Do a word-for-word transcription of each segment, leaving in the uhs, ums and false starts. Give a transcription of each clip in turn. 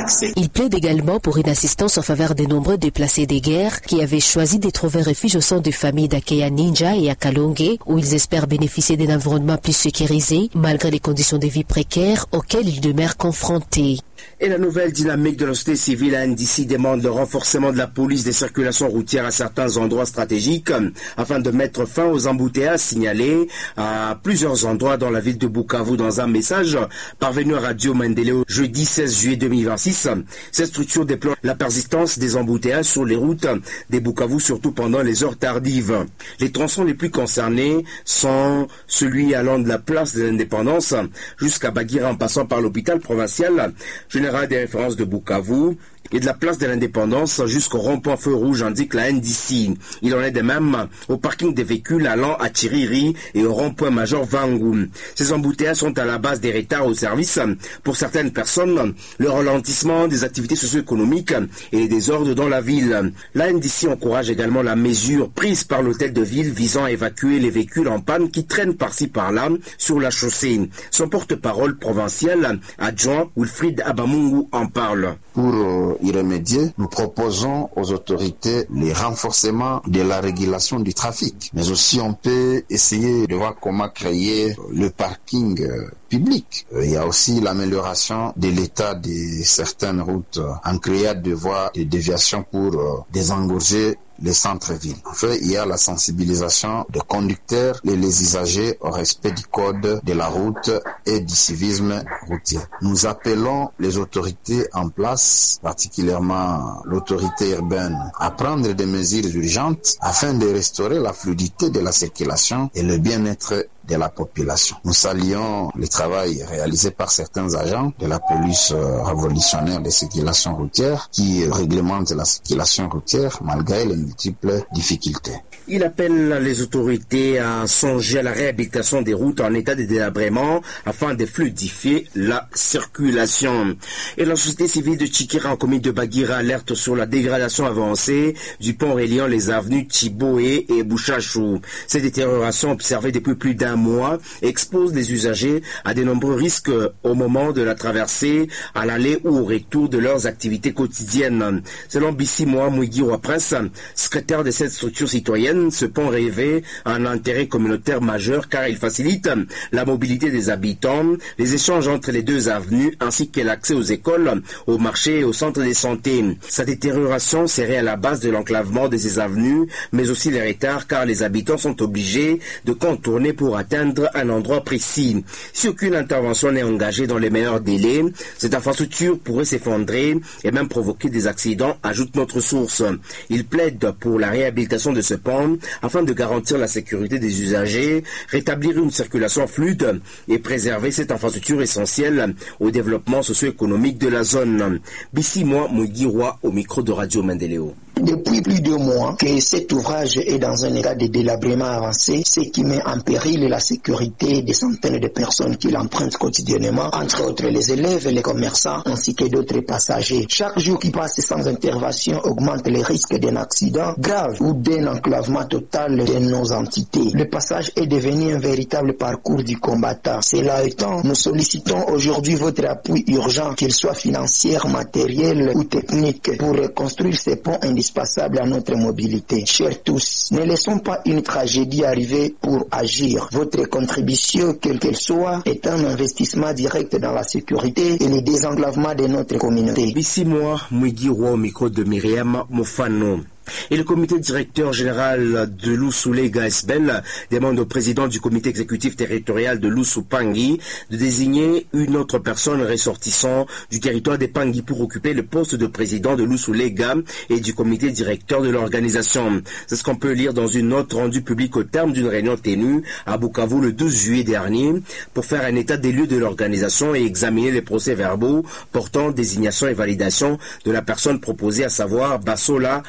accès. Il plaide également pour une assistance en faveur des nombreux déplacés des guerres qui avaient choisi de trouver refuge au sein de familles d'Akeya Ninja et à Kalonge, où ils espèrent bénéficier d'un environnement plus sécurisé malgré les conditions de vie précaires auxquelles ils demeurent confrontés. Et la nouvelle dynamique de la société civile, N D C demande le renforcement de la police des circulations routières à certains endroits stratégiques afin de mettre fin aux embouteillages signalés à plusieurs endroits dans la ville de Bukavu. Dans un message parvenu à Radio Mendeleo jeudi seize juillet deux mille vingt-six, cette structure déplore la persistance des embouteillages sur les routes des Bukavu, surtout pendant les heures tardives. Les tronçons les plus concernés sont celui allant de la place de l'Indépendance jusqu'à Bagira en passant par l'hôpital provincial général des références de Bukavu et de la place de l'Indépendance jusqu'au rond-point feu rouge, indique la N D C. Il en est de même au parking des véhicules allant à Chiriri et au rond-point major Vangu. Ces embouteillages sont à la base des retards au service pour certaines personnes, le ralentissement des activités socio-économiques et les désordres dans la ville. La N D C encourage également la mesure prise par l'hôtel de ville visant à évacuer les véhicules en panne qui traînent par-ci par-là sur la chaussée. Son porte-parole provincial adjoint Wilfried Abamungu en parle. Pour y remédier, nous proposons aux autorités les renforcements de la régulation du trafic. Mais aussi, on peut essayer de voir comment créer le parking public. Il y a aussi l'amélioration de l'état de certaines routes en créant des voies de déviation pour désengorger les centres-villes. En fait, il y a la sensibilisation des conducteurs et les usagers au respect du code de la route et du civisme routier. Nous appelons les autorités en place, particulièrement l'autorité urbaine, à prendre des mesures urgentes afin de restaurer la fluidité de la circulation et le bien-être de la population. Nous saluons le travail réalisé par certains agents de la police révolutionnaire de circulation routière qui réglemente la circulation routière malgré les multiples difficultés. Il appelle les autorités à songer à la réhabilitation des routes en état de délabrement afin de fluidifier la circulation. Et la société civile de Tchikira en commune de Bagira alerte sur la dégradation avancée du pont reliant les avenues Chiboé et Bouchachou. Ces détériorations observées depuis plus d'un mois exposent les usagers à de nombreux risques au moment de la traversée, à l'aller ou au retour de leurs activités quotidiennes. Selon Bissi Moa Mouigirwa Prince, secrétaire de cette structure citoyenne, ce pont rêvé a un intérêt communautaire majeur car il facilite la mobilité des habitants, les échanges entre les deux avenues ainsi que l'accès aux écoles, aux marchés et aux centres de santé. Sa détérioration serait à la base de l'enclavement de ces avenues, mais aussi les retards car les habitants sont obligés de contourner pour atteindre un endroit précis. Si aucune intervention n'est engagée dans les meilleurs délais, cette infrastructure pourrait s'effondrer et même provoquer des accidents, ajoute notre source. Il plaide pour la réhabilitation de ce pont afin de garantir la sécurité des usagers, rétablir une circulation fluide et préserver cette infrastructure essentielle au développement socio-économique de la zone. Bissi Moa Mouigirwa au micro de Radio Mendeleo. Depuis plus de mois que cet ouvrage est dans un état de délabrement avancé, ce qui met en péril la sécurité des centaines de personnes qui l'empruntent quotidiennement, entre autres les élèves, les commerçants ainsi que d'autres passagers. Chaque jour qui passe sans intervention augmente les risques d'un accident grave ou d'un enclavement total de nos entités. Le passage est devenu un véritable parcours du combattant. Cela étant, nous sollicitons aujourd'hui votre appui urgent, qu'il soit financier, matériel ou technique, pour reconstruire ces ponts indispensable à notre mobilité. Chers tous, ne laissons pas une tragédie arriver pour agir. Votre contribution, quelle qu'elle soit, est un investissement direct dans la sécurité et le désenclavement de notre communauté. Ici moi, Mouigirwa au micro de Myriam Mofano. Et le comité directeur général de Lusulé Gaesbel demande au président du comité exécutif territorial de Lusu-Pangui de désigner une autre personne ressortissant du territoire des Pangui pour occuper le poste de président de Lusulega et du comité directeur de l'organisation. C'est ce qu'on peut lire dans une note rendue publique au terme d'une réunion tenue à Bukavu le douze juillet dernier pour faire un état des lieux de l'organisation et examiner les procès-verbaux portant désignation et validation de la personne proposée, à savoir Bassola Moulou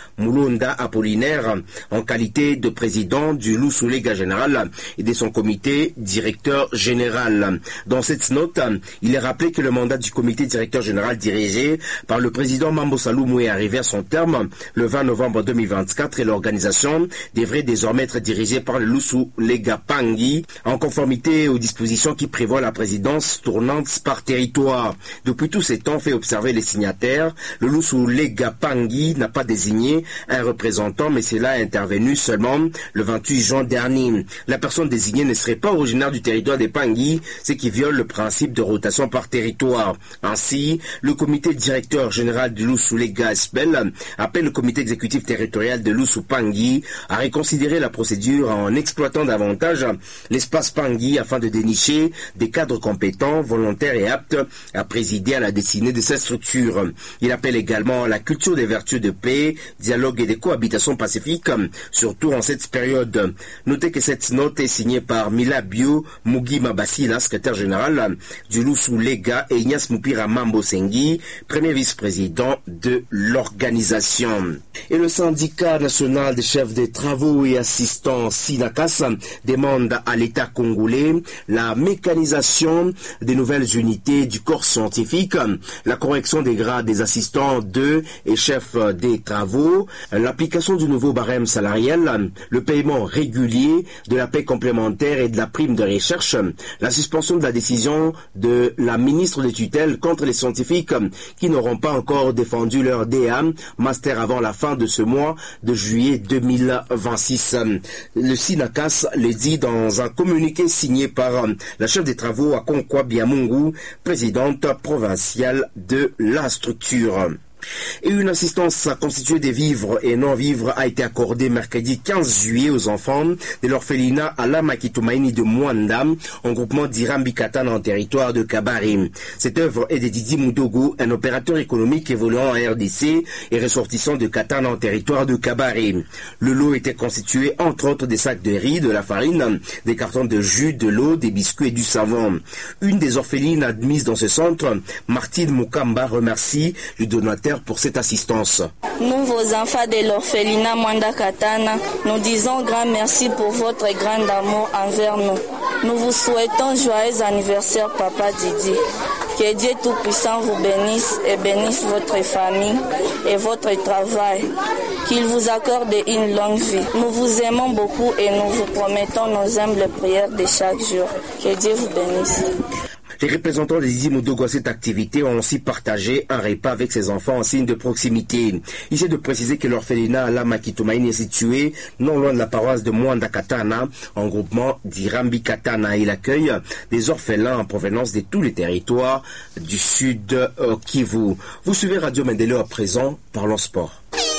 Londa Apollinaire en qualité de président du Lusulega Général et de son comité directeur général. Dans cette note, il est rappelé que le mandat du comité directeur général dirigé par le président Mambo Saloumou est arrivé à son terme le vingt novembre deux mille vingt-quatre et l'organisation devrait désormais être dirigée par le Lusulega Pangui en conformité aux dispositions qui prévoient la présidence tournante par territoire. Depuis tous ces temps, fait observer les signataires, le Lusulega Pangui n'a pas désigné un représentant, mais cela a intervenu seulement le vingt-huit juin dernier. La personne désignée ne serait pas originaire du territoire des Pangui, ce qui viole le principe de rotation par territoire. Ainsi, le comité directeur général du Lusulega S P E L appelle le comité exécutif territorial de Lusu Pangui à reconsidérer la procédure en exploitant davantage l'espace Pangui afin de dénicher des cadres compétents, volontaires et aptes à présider à la destinée de cette structure. Il appelle également à la culture des vertus de paix, dialogue et de cohabitation pacifique, surtout en cette période. Notez que cette note est signée par Mila Bio Mugi Mabasila, secrétaire général du Lusulega, et Ignace Mupira Mambo Sengi, premier vice-président de l'organisation. Et le syndicat national des chefs des travaux et assistants SINACAS demande à l'État congolais la mécanisation des nouvelles unités du corps scientifique, la correction des grades des assistants de et chefs des travaux, l'application du nouveau barème salarial, le paiement régulier de la paie complémentaire et de la prime de recherche, la suspension de la décision de la ministre de tutelle contre les scientifiques qui n'auront pas encore défendu leur D A master avant la fin de ce mois de juillet deux mille vingt-six. Le SINACAS le dit dans un communiqué signé par la chef des travaux à Konkwa Biamungu, présidente provinciale de la structure. Et une assistance constituée des vivres et non-vivres a été accordée mercredi quinze juillet aux enfants de l'orphelinat à Makitumaini de Mwanda, en groupement d'Irambi Katana en territoire de Kabari. Cette œuvre est de Didi Moudogo, un opérateur économique évoluant en R D C et ressortissant de Katana en territoire de Kabari. Le lot était constitué entre autres des sacs de riz, de la farine, des cartons de jus, de l'eau, des biscuits et du savon. Une des orphelines admises dans ce centre, Martine Mukamba, remercie le donateur pour cette assistance. Nous, vos enfants de l'orphelinat Mwanda Katana, nous disons grand merci pour votre grand amour envers nous. Nous vous souhaitons joyeux anniversaire, Papa Didi. Que Dieu Tout-Puissant vous bénisse et bénisse votre famille et votre travail. Qu'il vous accorde une longue vie. Nous vous aimons beaucoup et nous vous promettons nos humbles prières de chaque jour. Que Dieu vous bénisse. Les représentants des Didi Moudogo à cette activité ont aussi partagé un repas avec ses enfants en signe de proximité. Il s'est de préciser que l'orphelinat à la Makitumaini est situé non loin de la paroisse de Mwanda Katana, en groupement d'Irambi Katana. Il accueille des orphelins en provenance de tous les territoires du sud euh, Kivu. Vous suivez Radio Mendeleo à présent, parlons sport.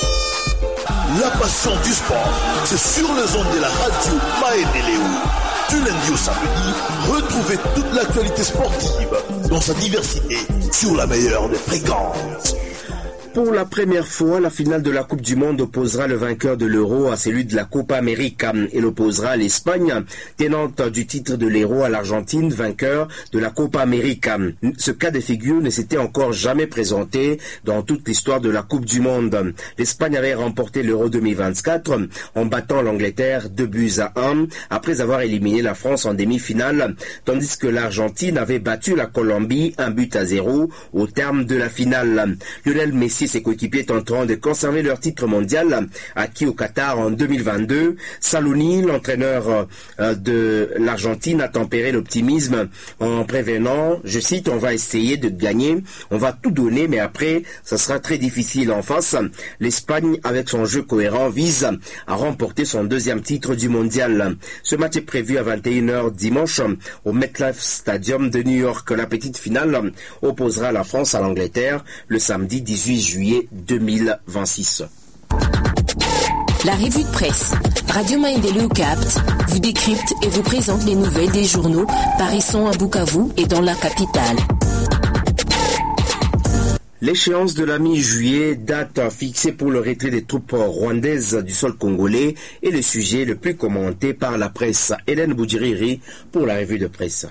La passion du sport, c'est sur les ondes de la radio Mendeleo. Du lundi au samedi, retrouvez toute l'actualité sportive dans sa diversité sur la meilleure des fréquences. Pour la première fois, la finale de la Coupe du Monde opposera le vainqueur de l'Euro à celui de la Copa América. Elle opposera l'Espagne, tenante du titre de l'Euro, à l'Argentine, vainqueur de la Copa América. Ce cas de figure ne s'était encore jamais présenté dans toute l'histoire de la Coupe du Monde. L'Espagne avait remporté l'Euro deux mille vingt-quatre en battant l'Angleterre deux buts à un après avoir éliminé la France en demi-finale, tandis que l'Argentine avait battu la Colombie un but à zéro au terme de la finale. Lionel Messi et ses coéquipiers tenteront de conserver leur titre mondial acquis au Qatar en deux mille vingt-deux. Saloni, l'entraîneur euh, de l'Argentine, a tempéré l'optimisme en prévenant, je cite, on va essayer de gagner, on va tout donner, mais après, ça sera très difficile. En face, l'Espagne, avec son jeu cohérent, vise à remporter son deuxième titre du mondial. Ce match est prévu à vingt et une heures dimanche au MetLife Stadium de New York. La petite finale opposera la France à l'Angleterre le samedi dix-huit juillet deux mille vingt-six. La revue de presse. Radio Mendeleo capte, vous décrypte et vous présente les nouvelles des journaux paraissant à Bukavu et dans la capitale. L'échéance de la mi-juillet, date fixée pour le retrait des troupes rwandaises du sol congolais, est le sujet le plus commenté par la presse. Hélène Boudjiriri pour la revue de presse.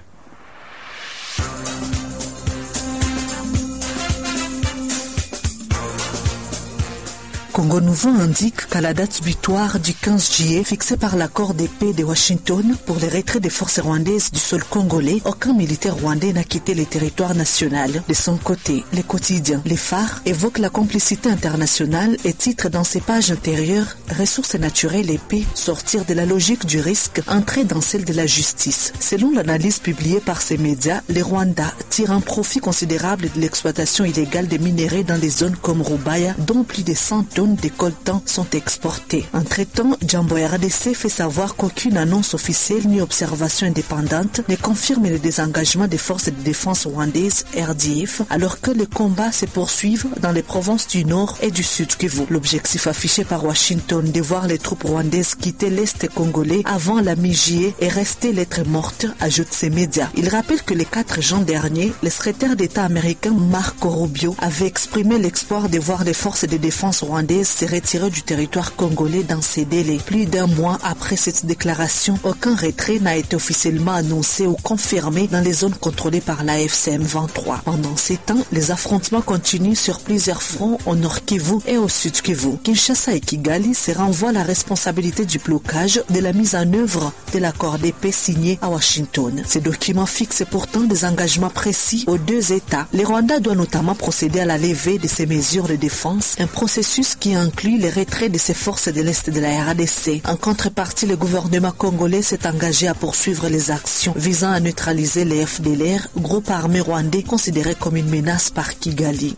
Congo Nouveau indique qu'à la date butoir du quinze juillet fixée par l'accord de paix de Washington pour les retraits des forces rwandaises du sol congolais, aucun militaire rwandais n'a quitté le territoire national. De son côté, les quotidiens, les phares évoquent la complicité internationale et titrent dans ses pages intérieures « Ressources naturelles et paix, sortir de la logique du risque, entrer dans celle de la justice ». Selon l'analyse publiée par ces médias, les Rwandais tirent un profit considérable de l'exploitation illégale des minéraux dans les zones comme Rubaya, dont plus de cent tonnes de coltan sont exportées. Entre-temps, Jambo R D C fait savoir qu'aucune annonce officielle ni observation indépendante ne confirme le désengagement des forces de défense rwandaises R D F, alors que les combats se poursuivent dans les provinces du Nord et du Sud Kivu. L'objectif affiché par Washington de voir les troupes rwandaises quitter l'Est congolais avant la mi-juillet est resté lettre morte, ajoutent ces médias. Il rappelle que le quatre juin dernier, le secrétaire d'État américain Marco Rubio avait exprimé l'espoir de voir les forces de défense rwandaises se retirer du territoire congolais dans ces délais. Plus d'un mois après cette déclaration, aucun retrait n'a été officiellement annoncé ou confirmé dans les zones contrôlées par la F C M vingt-trois. Pendant ces temps, les affrontements continuent sur plusieurs fronts au Nord Kivu et au Sud Kivu. Kinshasa et Kigali se renvoient la responsabilité du blocage de la mise en œuvre de l'accord de paix signé à Washington. Ces documents fixent pourtant des engagements précis aux deux États. Le Rwanda doit notamment procéder à la levée de ces mesures de défense, un processus qui inclut les retraits de ses forces de l'Est de la R D C. En contrepartie, le gouvernement congolais s'est engagé à poursuivre les actions visant à neutraliser les F D L R, groupe armé rwandais considéré comme une menace par Kigali.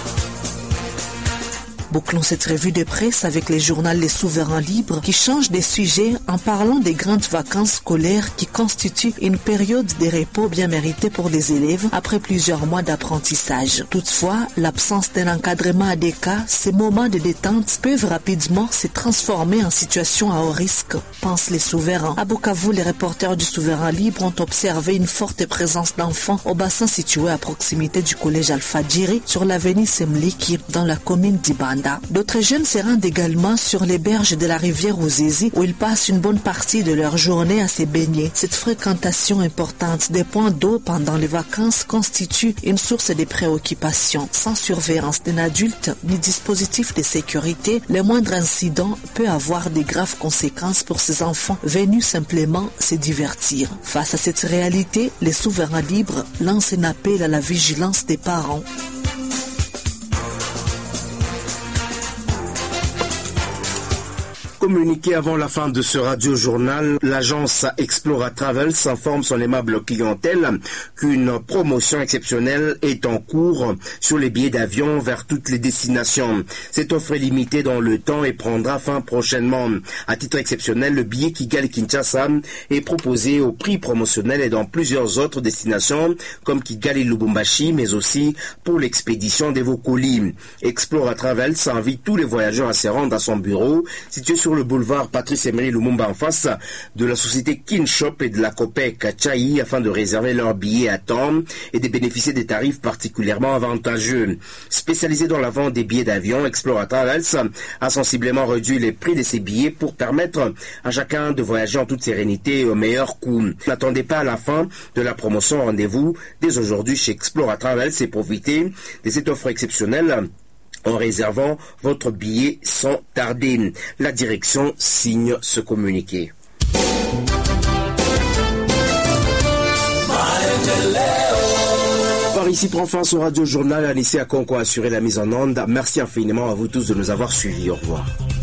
Bouclons cette revue de presse avec les journaux Les Souverains Libres qui changent de sujet en parlant des grandes vacances scolaires qui constituent une période de repos bien méritée pour les élèves après plusieurs mois d'apprentissage. Toutefois, l'absence d'un encadrement adéquat, ces moments de détente peuvent rapidement se transformer en situation à haut risque, pensent les souverains. À Bukavu, les reporters du Souverain Libre ont observé une forte présence d'enfants au bassin situé à proximité du collège Alpha Djiri sur l'avenue Semliki dans la commune d'Ibanda. D'autres jeunes se rendent également sur les berges de la rivière Ruzizi où ils passent une bonne partie de leur journée à se baigner. Cette fréquentation importante des points d'eau pendant les vacances constitue une source de préoccupation. Sans surveillance d'un adulte ni dispositif de sécurité, le moindre incident peut avoir de graves conséquences pour ces enfants venus simplement se divertir. Face à cette réalité, les souverains libres lancent un appel à la vigilance des parents. Communiqué avant la fin de ce radio-journal, l'agence Explora Travels informe son aimable clientèle qu'une promotion exceptionnelle est en cours sur les billets d'avion vers toutes les destinations. Cette offre est limitée dans le temps et prendra fin prochainement. À titre exceptionnel, le billet Kigali-Kinshasa est proposé au prix promotionnel et dans plusieurs autres destinations comme Kigali-Lubumbashi, mais aussi pour l'expédition de vos colis. Explora Travels invite tous les voyageurs à se rendre à son bureau situé sur le boulevard Patrice Emery Lumumba en face de la société Kinshop et de la Copec Chai afin de réserver leurs billets à temps et de bénéficier des tarifs particulièrement avantageux. Spécialisé dans la vente des billets d'avion, Explora Travels a sensiblement réduit les prix de ses billets pour permettre à chacun de voyager en toute sérénité et au meilleur coût. N'attendez pas à la fin de la promotion, rendez-vous dès aujourd'hui chez Explora Travels et profitez de cette offre exceptionnelle en réservant votre billet sans tarder. La direction signe ce communiqué. Par ici prend fin ce radio-journal. Anissé Akonko a assuré la mise en onde. Merci infiniment à vous tous de nous avoir suivis. Au revoir.